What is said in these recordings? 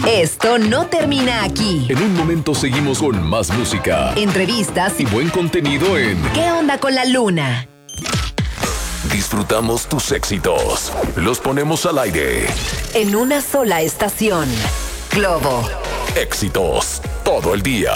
Esto no termina aquí. En un momento seguimos con más música, Entrevistas y buen contenido en ¿Qué onda con la luna? Disfrutamos tus éxitos. Los ponemos al aire. En una sola estación. Globo. Éxitos todo el día.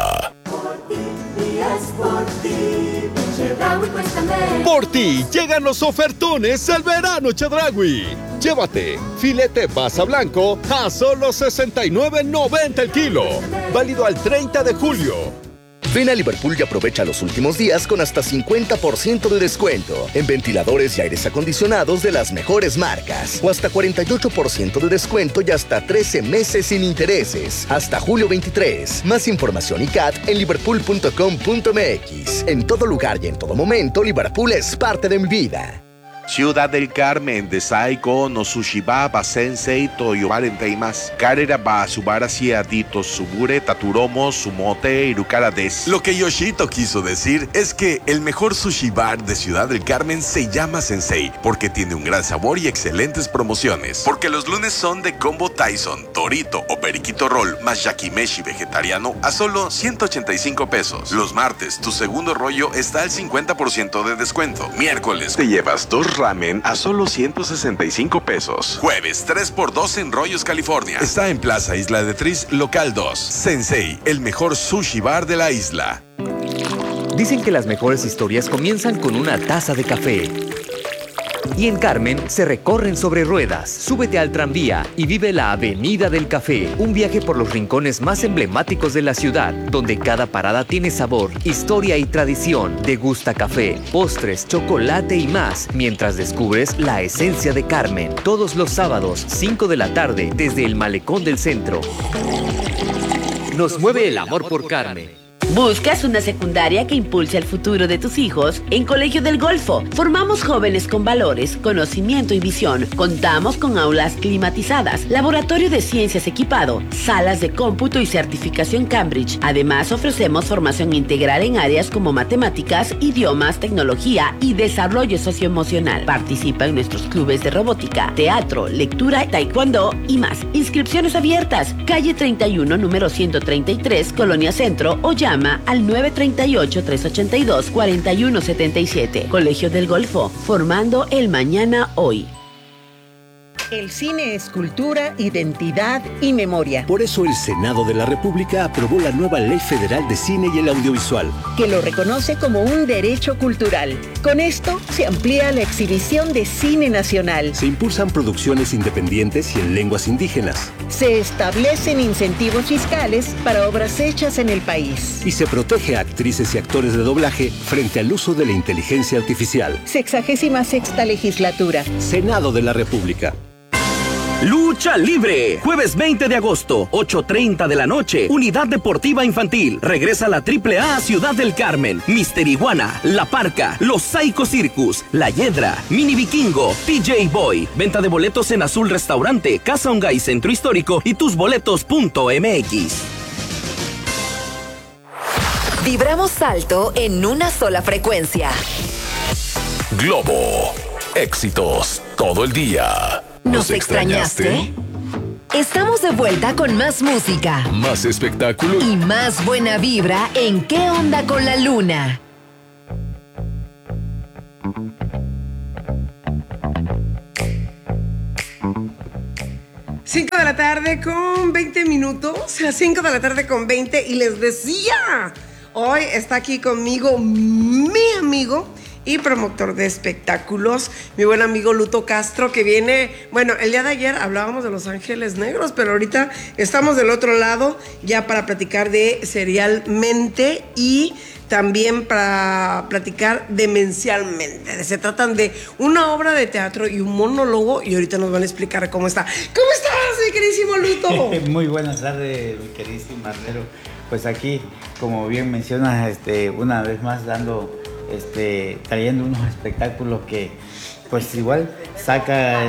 Por ti llegan los ofertones del verano Chedraui. Llévate filete basa blanco a solo $69.90 el kilo. Válido al 30 de julio. Ven a Liverpool y aprovecha los últimos días con hasta 50% de descuento en ventiladores y aires acondicionados de las mejores marcas. O hasta 48% de descuento y hasta 13 meses sin intereses. Hasta julio 23. Más información y CAT en liverpool.com.mx. En todo lugar y en todo momento, Liverpool es parte de mi vida. Ciudad del Carmen, Desai no Sushiba, Sensei, Toyobarenteimas, Karera ba Subara Siadito Subure, Taturomo, Sumote, Irukara des. Lo que Yoshito quiso decir es que el mejor sushi bar de Ciudad del Carmen se llama Sensei, porque tiene un gran sabor y excelentes promociones. Porque los lunes son de combo Tyson, Torito o Periquito Roll más Yakimeshi vegetariano a solo 185 pesos. Los martes, tu segundo rollo está al 50% de descuento. Miércoles, te llevas 2 ramen a solo 165 pesos. Jueves, 3x2 en Rollos, California. Está en Plaza Isla de Tris, local 2. Sensei, el mejor sushi bar de la isla. Dicen que las mejores historias comienzan con una taza de café. Y en Carmen se recorren sobre ruedas. Súbete al tranvía y vive la Avenida del Café. Un viaje por los rincones más emblemáticos de la ciudad, donde cada parada tiene sabor, historia y tradición. Degusta café, postres, chocolate y más, mientras descubres la esencia de Carmen. Todos los sábados, 5 de la tarde, desde el Malecón del Centro. Nos mueve el amor por Carmen. ¿Buscas una secundaria que impulse el futuro de tus hijos? En Colegio del Golfo formamos jóvenes con valores, conocimiento y visión. Contamos con aulas climatizadas, laboratorio de ciencias equipado, salas de cómputo y certificación Cambridge. Además, ofrecemos formación integral en áreas como matemáticas, idiomas, tecnología y desarrollo socioemocional. Participa en nuestros clubes de robótica, teatro, lectura, taekwondo y más. Inscripciones abiertas. Calle 31, número 133, Colonia Centro, o llama al 938-382-4177. Colegio del Golfo, formando el mañana hoy. El cine es cultura, identidad y memoria. Por eso el Senado de la República aprobó la nueva Ley Federal de Cine y el Audiovisual, que lo reconoce como un derecho cultural. Con esto se amplía la exhibición de cine nacional. Se impulsan producciones independientes y en lenguas indígenas. Se establecen incentivos fiscales para obras hechas en el país. Y se protege a actrices y actores de doblaje frente al uso de la inteligencia artificial. 66ª legislatura. Senado de la República. Lucha Libre, jueves 20 de agosto, 8:30 de la noche, Unidad Deportiva Infantil. Regresa la AAA Ciudad del Carmen, Mister Iguana, La Parca, Los Psycho Circus, La Hiedra, Mini Vikingo, TJ Boy. Venta de boletos en Azul Restaurante, Casa Ongay Centro Histórico y tusboletos.mx. Vibramos alto en una sola frecuencia. Globo. Éxitos todo el día. ¿Nos extrañaste? Estamos de vuelta con más música, más espectáculo y más buena vibra en ¿Qué onda con la luna? Cinco de la tarde con 20 minutos, las 5 de la tarde con 20, y les decía, hoy está aquí conmigo mi amigo y promotor de espectáculos, mi buen amigo Luto Castro, que viene, bueno, el día de ayer hablábamos de Los Ángeles Negros, pero ahorita estamos del otro lado ya para platicar de Serialmente y también para platicar demencialmente. Se tratan de una obra de teatro y un monólogo, y ahorita nos van a explicar cómo está. ¿Cómo estás, mi queridísimo Luto? Muy buenas tardes, mi queridísimo Arnero. Pues aquí, como bien mencionas, una vez más trayendo unos espectáculos que pues igual saca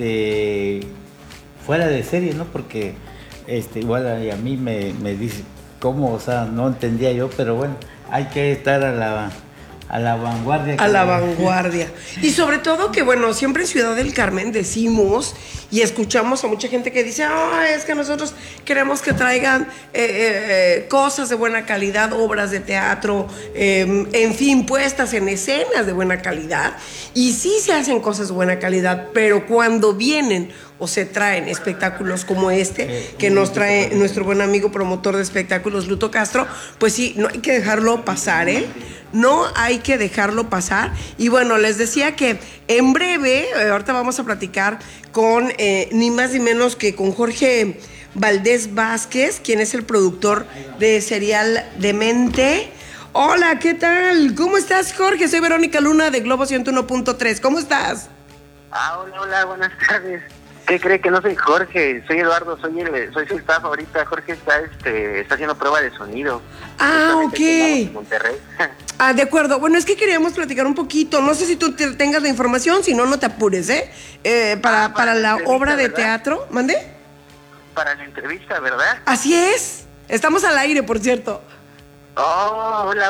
fuera de serie, ¿no? Porque igual a mí me dice cómo, o sea, no entendía yo, pero bueno, hay que estar a a la vanguardia. A la vanguardia. Y sobre todo que, bueno, siempre en Ciudad del Carmen decimos y escuchamos a mucha gente que dice, es que nosotros queremos que traigan cosas de buena calidad, obras de teatro, en fin, puestas en escenas de buena calidad. Y sí se hacen cosas de buena calidad, pero cuando vienen o se traen espectáculos como este, que nos trae nuestro buen amigo promotor de espectáculos, Luto Castro, pues sí, no hay que dejarlo pasar, ¿eh? No hay que dejarlo pasar. Y bueno, les decía que en breve, ahorita vamos a platicar con ni más ni menos que con Jorge Valdés Vázquez, quien es el productor de Serial Demente. Hola, ¿qué tal? ¿Cómo estás, Jorge? Soy Verónica Luna de Globo 101.3. ¿Cómo estás? Hola, buenas tardes. ¿Qué cree? Que no soy Jorge, soy Eduardo, soy su staff ahorita. Jorge está haciendo prueba de sonido. Ok. En Monterrey. De acuerdo. Bueno, es que queríamos platicar un poquito. No sé si tú tengas la información, si no, no te apures, para la obra de teatro. ¿Mande? Para la entrevista, ¿verdad? Así es. Estamos al aire, por cierto. Hola.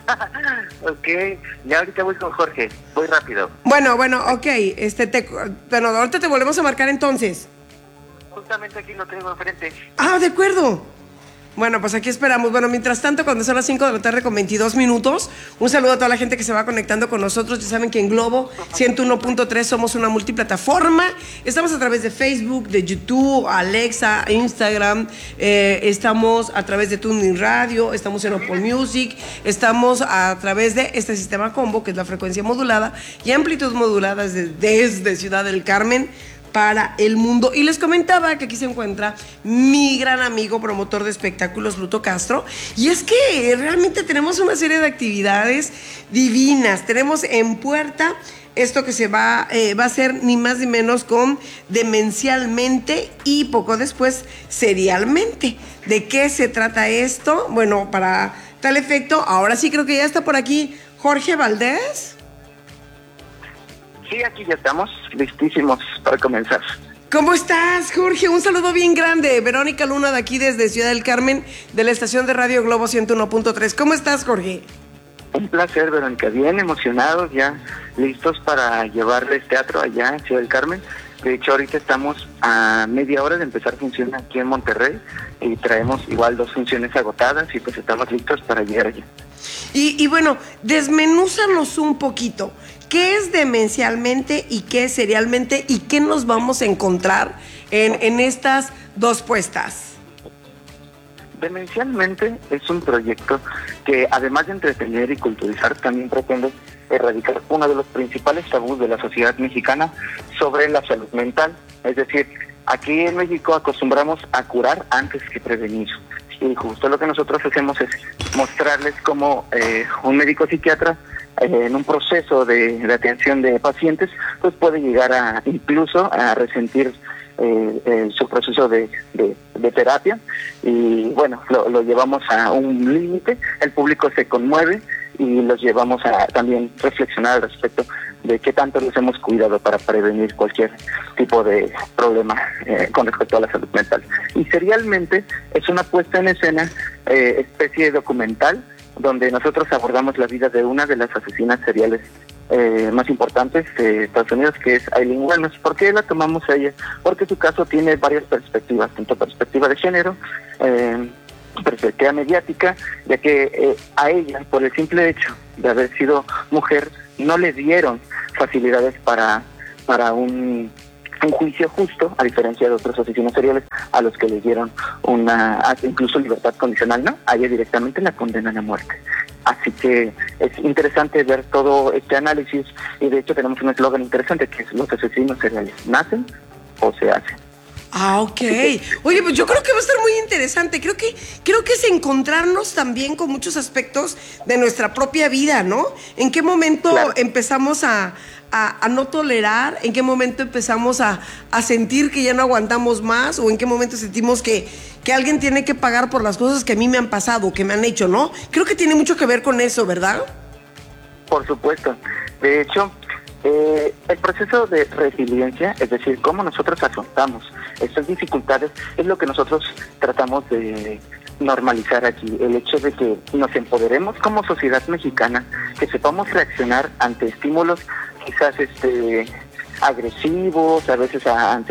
Ok, ya ahorita voy con Jorge, voy rápido. Bueno, ok, bueno, ahorita te volvemos a marcar entonces. Justamente aquí lo tengo enfrente. De acuerdo. Bueno, pues aquí esperamos. Bueno, mientras tanto, cuando son las 5 de la tarde con 22 minutos, un saludo a toda la gente que se va conectando con nosotros. Ya saben que en Globo 101.3 somos una multiplataforma. Estamos a través de Facebook, de YouTube, Alexa, Instagram. Estamos a través de TuneIn Radio, estamos en Apple Music, estamos a través de este sistema combo, que es la frecuencia modulada y amplitud modulada desde Ciudad del Carmen para el mundo. Y les comentaba que aquí se encuentra mi gran amigo promotor de espectáculos, Luto Castro, y es que realmente tenemos una serie de actividades divinas. Tenemos en puerta esto que se va a hacer ni más ni menos con Demencialmente y poco después Serialmente. ¿De qué se trata esto? Bueno, para tal efecto, ahora sí creo que ya está por aquí Jorge Valdés. Sí, aquí ya estamos listísimos para comenzar. ¿Cómo estás, Jorge? Un saludo bien grande. Verónica Luna de aquí desde Ciudad del Carmen, de la estación de Radio Globo 101.3. ¿Cómo estás, Jorge? Un placer, Verónica. Bien emocionados, ya listos para llevarles teatro allá en Ciudad del Carmen. De hecho, ahorita estamos a media hora de empezar función aquí en Monterrey y traemos igual 2 funciones agotadas y pues estamos listos para llegar allá. Y bueno, desmenúzanos un poquito. ¿Qué es Demencialmente y qué es Serialmente y qué nos vamos a encontrar en estas 2 puestas? Demencialmente es un proyecto que, además de entretener y culturizar, también pretende erradicar uno de los principales tabús de la sociedad mexicana sobre la salud mental. Es decir, aquí en México acostumbramos a curar antes que prevenir. Y justo lo que nosotros hacemos es mostrarles cómo un médico psiquiatra en un proceso de atención de pacientes pues puede llegar incluso a resentir su proceso de terapia. Y bueno, lo llevamos a un límite, el público se conmueve y los llevamos a también reflexionar al respecto de qué tanto nos hemos cuidado para prevenir cualquier tipo de problema con respecto a la salud mental. Y Serialmente es una puesta en escena, especie de documental, donde nosotros abordamos la vida de una de las asesinas seriales más importantes de Estados Unidos, que es Aileen Wuornos. ¿Por qué la tomamos a ella? Porque su caso tiene varias perspectivas, tanto perspectiva de género, perspectiva mediática, ya que a ella, por el simple hecho de haber sido mujer, no le dieron facilidades para un juicio justo, a diferencia de otros asesinos seriales a los que les dieron incluso libertad condicional, ¿no? A ella directamente la condenan a muerte. Así que es interesante ver todo este análisis y de hecho tenemos un eslogan interesante que es: los asesinos seriales nacen o se hacen. Ok. Oye, pues yo creo que va a estar muy interesante. Creo que es encontrarnos también con muchos aspectos de nuestra propia vida, ¿no? ¿En qué momento empezamos a no tolerar? ¿En qué momento empezamos a sentir que ya no aguantamos más? ¿O en qué momento sentimos que alguien tiene que pagar por las cosas que a mí me han pasado, que me han hecho, ¿no? Creo que tiene mucho que ver con eso, ¿verdad? Por supuesto. De hecho, el proceso de resiliencia, es decir, cómo nosotros afrontamos estas dificultades, es lo que nosotros tratamos de normalizar aquí el hecho de que nos empoderemos como sociedad mexicana, que sepamos reaccionar ante estímulos quizás agresivos, a veces ante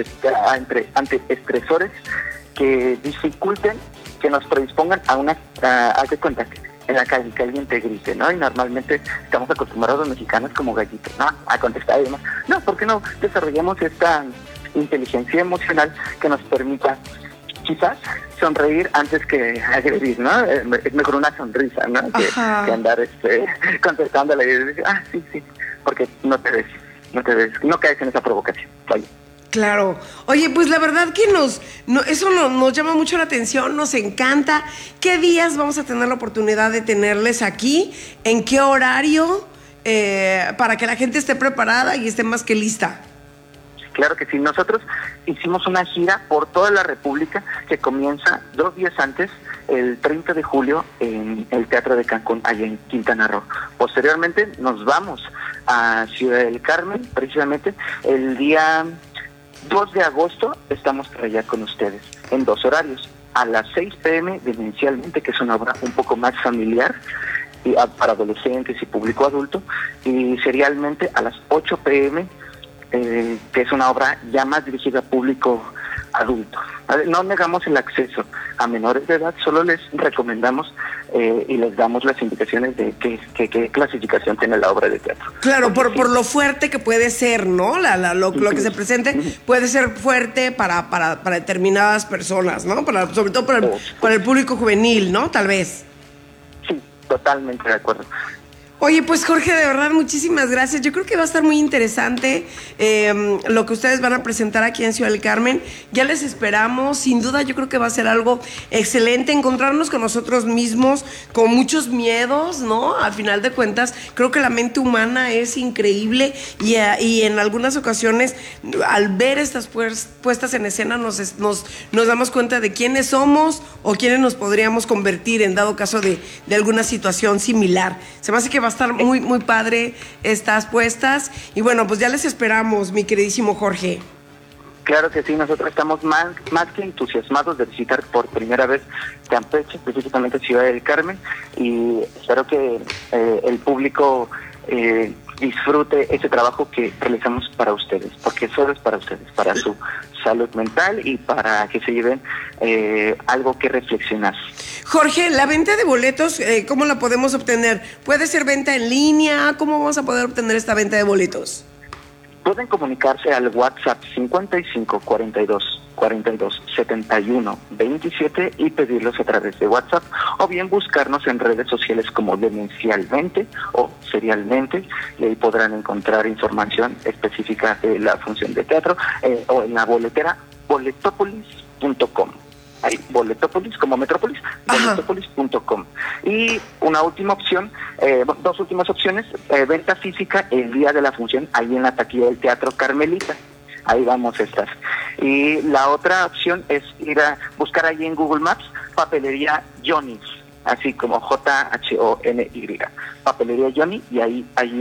estresores que dificulten, que nos predispongan a haz de cuenta, en la calle que alguien te grite, ¿no? Y normalmente estamos acostumbrados los mexicanos como gallitos, ¿no? A contestar y demás. No, ¿por qué no desarrollamos esta inteligencia emocional que nos permita quizás sonreír antes que agredir, ¿no? Es mejor una sonrisa, ¿no? Que andar contestándole y decir, sí, porque no caes en esa provocación. Vale. Claro. Oye, pues la verdad que eso nos llama mucho la atención, nos encanta. ¿Qué días vamos a tener la oportunidad de tenerles aquí? ¿En qué horario? Para que la gente esté preparada y esté más que lista. Claro que sí. Nosotros hicimos una gira por toda la República que comienza 2 días antes, el 30 de julio, en el Teatro de Cancún, allá en Quintana Roo. Posteriormente nos vamos a Ciudad del Carmen, precisamente el día 2 de agosto estamos por allá con ustedes, en 2 horarios. A las 6 p.m. Demencialmente, que es una obra un poco más familiar, para adolescentes y público adulto, y serialmente a las 8 p.m., que es una obra ya más dirigida a público adulto. No negamos el acceso a menores de edad, solo les recomendamos y les damos las indicaciones de qué clasificación tiene la obra de teatro. Claro, por lo fuerte que puede ser, ¿no? Lo que se presente puede ser fuerte para determinadas personas, ¿no? Sobre todo para el público juvenil, ¿no? Tal vez. Sí, totalmente de acuerdo. Oye, pues Jorge, de verdad, muchísimas gracias. Yo creo que va a estar muy interesante lo que ustedes van a presentar aquí en Ciudad del Carmen. Ya les esperamos. Sin duda, yo creo que va a ser algo excelente. Encontrarnos con nosotros mismos, con muchos miedos, ¿no? Al final de cuentas, creo que la mente humana es increíble y en algunas ocasiones, al ver estas puestas en escena, nos damos cuenta de quiénes somos o quiénes nos podríamos convertir en dado caso de alguna situación similar. Se me hace que va a estar muy, muy padre estas puestas. Y bueno, pues ya les esperamos, mi queridísimo Jorge. Claro que sí, nosotros estamos más que entusiasmados de visitar por primera vez Campeche, específicamente Ciudad del Carmen, y espero que el público disfrute ese trabajo que realizamos para ustedes, porque solo es para ustedes, para su salud mental y para que se lleven algo que reflexionar. Jorge, la venta de boletos, ¿cómo la podemos obtener? ¿Puede ser venta en línea? ¿Cómo vamos a poder obtener esta venta de boletos? Pueden comunicarse al WhatsApp 55 42 42 71 27 y pedirlos a través de WhatsApp, o bien buscarnos en redes sociales como Demencialmente o Serialmente, y ahí podrán encontrar información específica de la función de teatro, o en la boletera boletopolis.com. Ahí, Boletopolis, como Metrópolis, boletopolis.com. Y una última opción, 2 últimas opciones, venta física el día de la función, ahí en la taquilla del Teatro Carmelita. Ahí vamos a estar. Y la otra opción es ir a buscar ahí en Google Maps Papelería Johnny, así como Jhony, Papelería Johnny, y ahí hay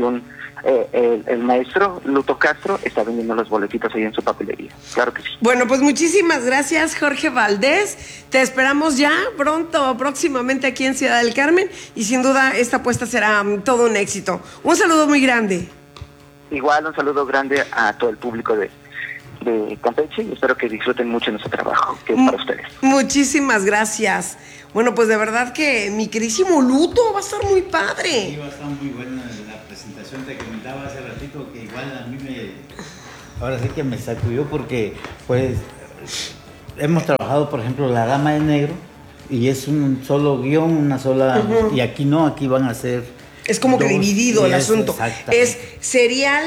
el maestro Luto Castro está vendiendo los boletitos ahí en su papelería. Claro que sí. Bueno, pues muchísimas gracias, Jorge Valdés. Te esperamos ya próximamente aquí en Ciudad del Carmen, y sin duda esta apuesta será todo un éxito. Un saludo muy grande. Igual, un saludo grande a todo el público de Campeche, y espero que disfruten mucho nuestro trabajo, que es para ustedes. Muchísimas gracias. Bueno, pues de verdad que mi queridísimo Luto va a estar muy padre. Sí, va a estar muy buena la presentación. Te comentaba hace ratito que igual a mí ahora sí que me sacudió, porque pues hemos trabajado, por ejemplo, La Dama de Negro, y es un solo guión, una sola, y aquí no, aquí van a ser... Es como que dividido el asunto. Es serial,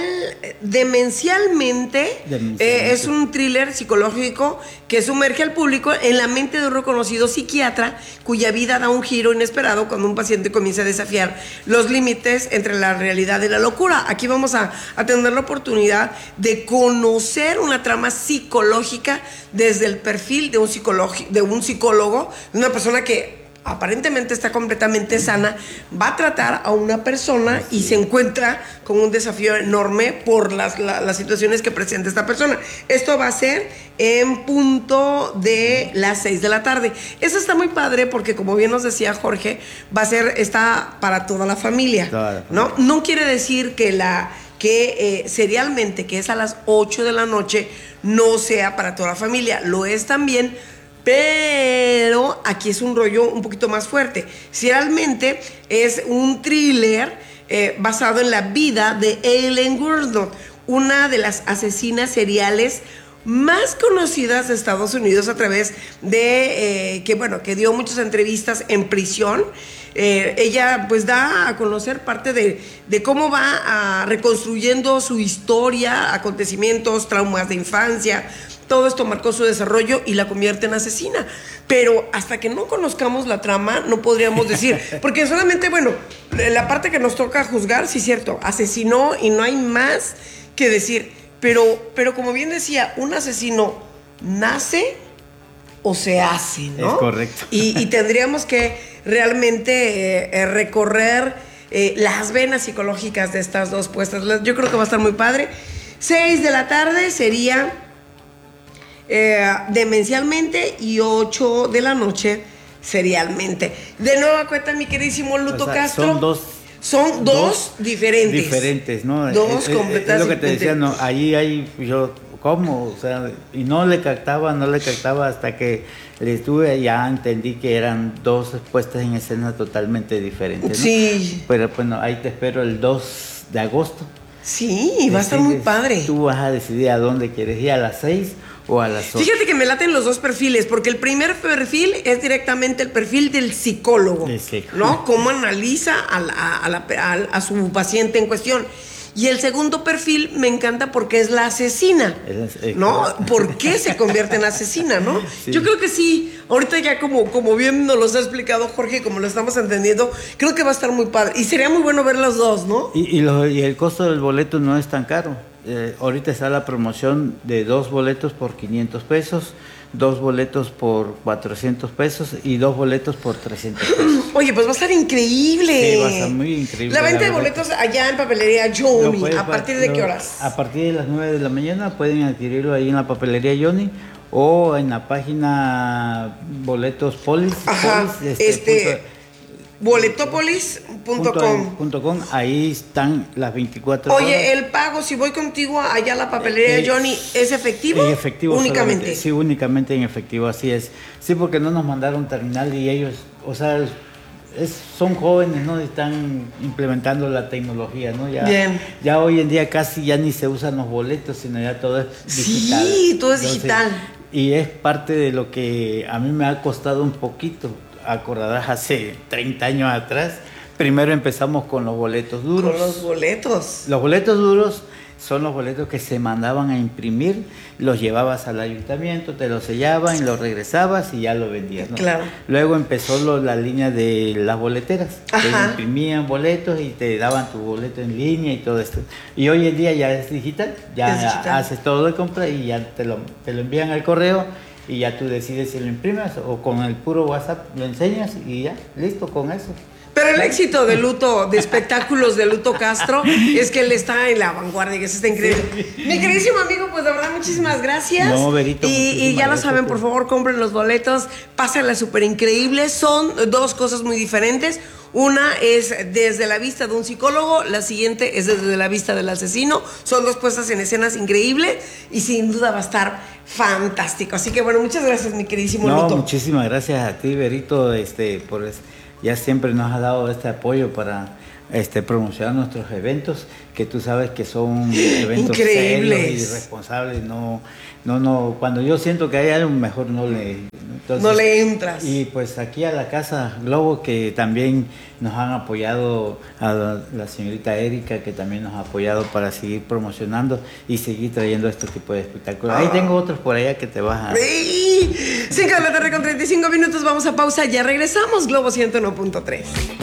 demencialmente. Es un thriller psicológico que sumerge al público en la mente de un reconocido psiquiatra cuya vida da un giro inesperado cuando un paciente comienza a desafiar los límites entre la realidad y la locura. Aquí vamos a tener la oportunidad de conocer una trama psicológica desde el perfil de un psicólogo, de una persona que aparentemente está completamente sana, va a tratar a una persona y se encuentra con un desafío enorme por las situaciones que presenta esta persona. Esto va a ser en punto de las 6 de la tarde. Eso está muy padre porque, como bien nos decía Jorge, está para toda la familia, ¿no? No quiere decir que serialmente, que es a las 8 de la noche, no sea para toda la familia. Lo es también, pero aquí es un rollo un poquito más fuerte. Serialmente es un thriller basado en la vida de Aileen Wuornos, una de las asesinas seriales más conocidas de Estados Unidos, a través de que dio muchas entrevistas en prisión. Ella pues da a conocer parte de cómo va reconstruyendo su historia, acontecimientos, traumas de infancia. Todo esto marcó su desarrollo y la convierte en asesina. Pero hasta que no conozcamos la trama, no podríamos decir. Porque solamente, la parte que nos toca juzgar, sí es cierto, asesinó y no hay más que decir. Pero como bien decía, un asesino nace o se hace, ¿no? Es correcto. Y tendríamos que realmente recorrer las venas psicológicas de estas dos puestas. Yo creo que va a estar muy padre. 6 de la tarde sería demencialmente y 8 de la noche serialmente. De nueva cuenta, mi queridísimo Luto Castro. Son dos diferentes. Diferentes, ¿no? Dos completamente. Es lo que te decía, ¿no? Ahí hay, ¿cómo? O sea, y no le captaba hasta que le estuve, ya entendí que eran dos puestas en escena totalmente diferentes, ¿no? Sí. Pero bueno, ahí te espero el 2 de agosto. Sí, va a estar muy padre. Tú vas a decidir a dónde quieres ir, a las 6 o a las 8. Fíjate que me laten los dos perfiles, porque el primer perfil es directamente el perfil del psicólogo, ¿no? Cómo analiza a su paciente en cuestión. Y el segundo perfil me encanta porque es la asesina, ¿no? ¿Por qué se convierte en asesina, no? Sí. Yo creo que sí, ahorita ya como bien nos los ha explicado Jorge, como lo estamos entendiendo, creo que va a estar muy padre. Y sería muy bueno ver los dos, ¿no? Y el costo del boleto no es tan caro. Ahorita está la promoción de 2 boletos por 500 pesos, 2 boletos por 400 pesos y 2 boletos por 300 pesos. Oye, pues va a estar increíble. Sí, va a estar muy increíble. La venta de boletos allá en Papelería Johnny, ¿a partir de qué horas? A partir de las 9 de la mañana pueden adquirirlo ahí en la Papelería Johnny o en la página Boletos Polis. Ajá, boletopolis.com. Ahí están las 24 horas. Oye, el pago, si voy contigo allá a la Papelería Johnny, ¿es efectivo? En efectivo únicamente. Sí, únicamente en efectivo, así es. Sí, porque no nos mandaron terminal y ellos, o sea, son jóvenes, ¿no? Están implementando la tecnología, ¿no? Ya hoy en día casi ya ni se usan los boletos, sino ya todo es digital. Sí, todo es digital. Y es parte de lo que a mí me ha costado un poquito. Acordarás, hace 30 años atrás, primero empezamos con los boletos duros. Con los boletos. Los boletos duros son los boletos que se mandaban a imprimir, los llevabas al ayuntamiento, te los sellaban y los regresabas y ya lo vendías, ¿no? Claro. Luego empezó la línea de las boleteras, que imprimían boletos y te daban tu boleto en línea y todo esto. Y hoy en día ya es digital, haces todo de compra y ya te lo envían al correo. Y ya tú decides si lo imprimes o con el puro WhatsApp lo enseñas y ya, listo con eso. Pero el éxito de espectáculos de Luto Castro es que él está en la vanguardia, que eso está increíble. Sí. Mi queridísimo amigo, pues de verdad muchísimas gracias. No, Berito, y ya lo saben, por favor, compren los boletos, pásenla súper increíble. Son dos cosas muy diferentes. Una es desde la vista de un psicólogo, la siguiente es desde la vista del asesino. Son dos puestas en escenas increíbles y sin duda va a estar fantástico. Así que bueno, muchas gracias, mi queridísimo Luto. Muchísimas gracias a ti, Berito, por ya siempre nos ha dado este apoyo para promocionar nuestros eventos, que tú sabes que son eventos increíbles serios y responsables. No, cuando yo siento que hay algo, mejor no le entras. Y pues aquí a la Casa Globo, que también nos han apoyado, a la señorita Erika, que también nos ha apoyado para seguir promocionando y seguir trayendo este tipo de espectáculos. Ahí tengo otros por allá que te vas a... 5 de la tarde con 35 minutos, vamos a pausa, ya regresamos, Globo 101.3.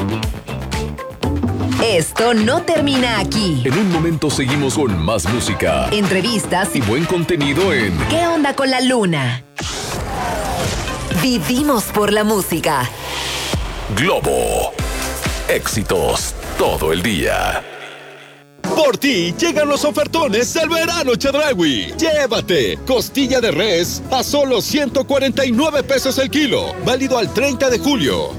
Esto no termina aquí. En un momento seguimos con más música, entrevistas y buen contenido en ¿Qué onda con la luna? Vivimos por la música. Globo. Éxitos todo el día. Por ti llegan los ofertones del verano Chedraui. Llévate costilla de res a solo 149 pesos el kilo. Válido al 30 de julio.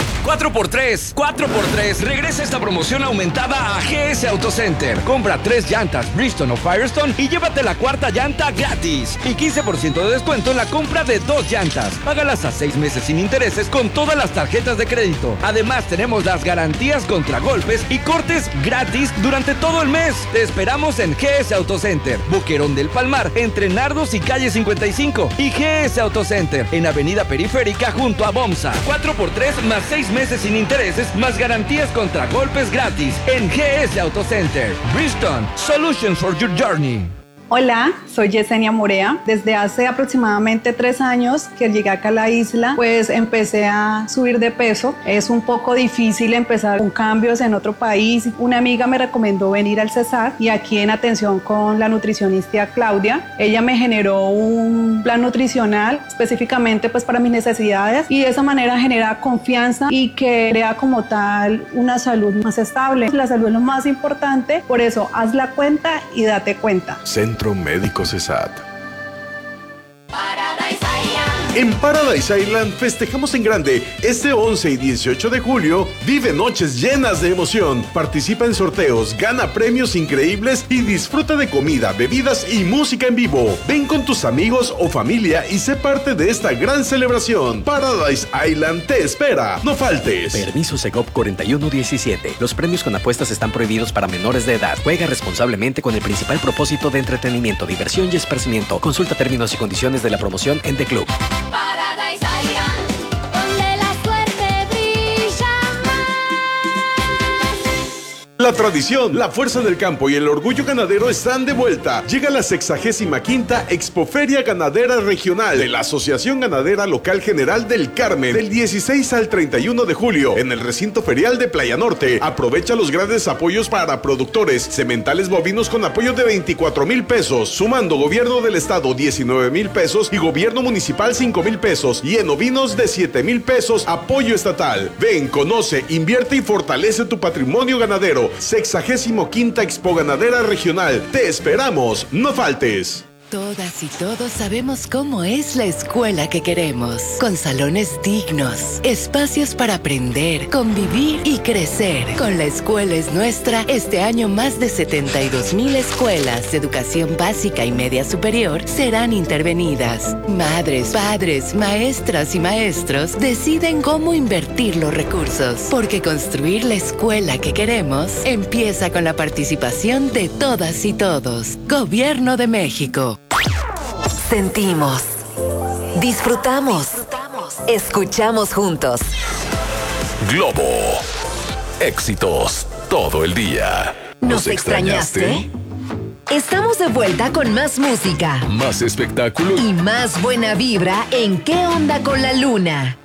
4x3. Regresa esta promoción aumentada a GS Auto Center. Compra 3 llantas Bridgestone o Firestone y llévate la cuarta llanta gratis. Y 15% de descuento en la compra de 2 llantas. Págalas a 6 meses sin intereses con todas las tarjetas de crédito. Además, tenemos las garantías contra golpes y cortes gratis durante todo el mes. Te esperamos en GS Auto Center, Boquerón del Palmar, entre Nardos y Calle 55. Y GS Auto Center, en Avenida Periférica junto a Bomsa. 4x3 más 6 meses sin intereses, más garantías contra golpes gratis en GS Auto Center. Bridgestone, Solutions for Your Journey. Hola, soy Yesenia Morea. Desde hace aproximadamente 3 años que llegué acá a la isla, pues empecé a subir de peso. Es un poco difícil empezar con cambios en otro país. Una amiga me recomendó venir al Cesar y aquí en atención con la nutricionista Claudia. Ella me generó un plan nutricional específicamente pues para mis necesidades y de esa manera genera confianza y que crea como tal una salud más estable. La salud es lo más importante, por eso haz la cuenta y date cuenta. Centro Médico CESAT. En Paradise Island festejamos en grande. Este 11 y 18 de julio vive noches llenas de emoción. Participa en sorteos, gana premios increíbles y disfruta de comida, bebidas y música en vivo. Ven con tus amigos o familia y sé parte de esta gran celebración. Paradise Island te espera. No faltes. Permiso Segov 4117. Los premios con apuestas están prohibidos para menores de edad. Juega responsablemente con el principal propósito de entretenimiento, diversión y esparcimiento. Consulta términos y condiciones de la promoción en The Club. Paradise Island, donde la suerte brilla más. La tradición, la fuerza del campo y el orgullo ganadero están de vuelta. Llega la 65ª Expoferia Ganadera Regional de la Asociación Ganadera Local General del Carmen, del 16 al 31 de julio, en el recinto ferial de Playa Norte. Aprovecha los grandes apoyos para productores, sementales bovinos con apoyo de 24,000 pesos, sumando gobierno del estado 19,000 pesos y gobierno municipal 5,000 pesos, y en ovinos de 7,000 pesos, apoyo estatal. Ven, conoce, invierte y fortalece tu patrimonio ganadero. 65ª Expo Ganadera Regional. Te esperamos, no faltes. Todas y todos sabemos cómo es la escuela que queremos, con salones dignos, espacios para aprender, convivir y crecer. Con La Escuela es Nuestra, este año más de 72,000 escuelas de educación básica y media superior serán intervenidas. Madres, padres, maestras y maestros deciden cómo invertir los recursos, porque construir la escuela que queremos empieza con la participación de todas y todos. Gobierno de México. Sentimos, disfrutamos, escuchamos juntos. Globo. Éxitos todo el día. ¿Nos extrañaste? Estamos de vuelta con más música, más espectáculo y más buena vibra en ¿Qué onda con la luna?